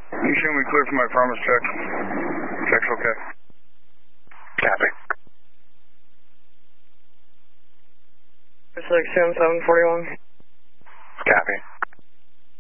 You show me clear for my promise check. Check's okay. Copy. It's like 741. Copy.